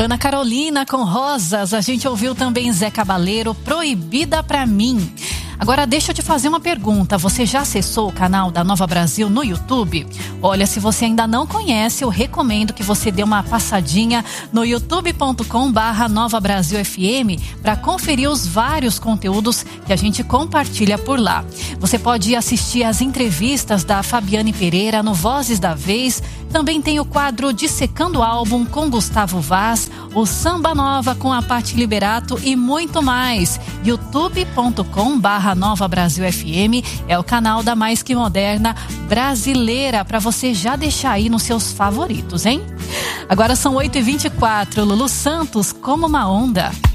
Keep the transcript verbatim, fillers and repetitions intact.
Ana Carolina com Rosas. A gente ouviu também Zé Cabaleiro, Proibida Pra Mim. Agora deixa eu te fazer uma pergunta. Você já acessou o canal da Nova Brasil no YouTube? Olha, se você ainda não conhece, eu recomendo que você dê uma passadinha no youtube ponto com barra Nova Brasil F M para conferir os vários conteúdos que a gente compartilha por lá. Você pode assistir as entrevistas da Fabiane Pereira no Vozes da Vez. Também tem o quadro Dissecando Álbum com Gustavo Vaz, o Samba Nova com a Patti Liberato e muito mais. youtube ponto com barra Nova Brasil F M é o canal da Mais Que Moderna brasileira para você já deixar aí nos seus favoritos, hein? Agora são oito e vinte e quatro. Lulu Santos, Como Uma Onda.